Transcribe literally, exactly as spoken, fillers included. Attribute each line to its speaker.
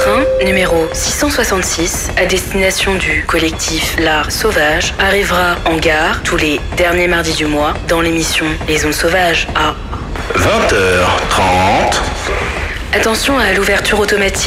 Speaker 1: train, numéro six cent soixante-six, à destination du collectif L'Art Sauvage, arrivera en gare tous les derniers mardis du mois dans l'émission Les Ondes Sauvages à
Speaker 2: vingt heures trente.
Speaker 1: Attention à l'ouverture automatique